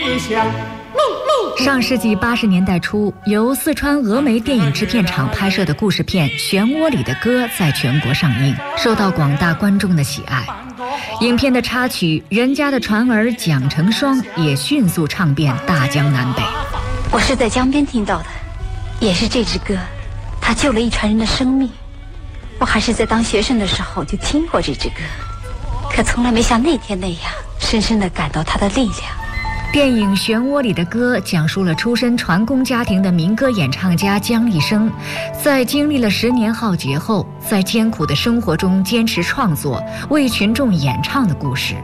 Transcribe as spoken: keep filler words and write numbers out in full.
理想。 上世纪八十年代初，由四川峨眉电影制片厂拍摄的故事片《漩涡里的歌》在全国上映，受到广大观众的喜爱。影片的插曲《人家的船儿蒋成双》也迅速唱遍大江南北。 我是在江边听到的，也是这支歌，它救了一船人的生命。我还是在当学生的时候就听过这支歌，可从来没像那天那样深深地感到它的力量。 电影《漩涡里的歌》讲述了出身船工家庭的民歌演唱家姜立生，在经历了十年浩劫后，在艰苦的生活中坚持创作，为群众演唱的故事。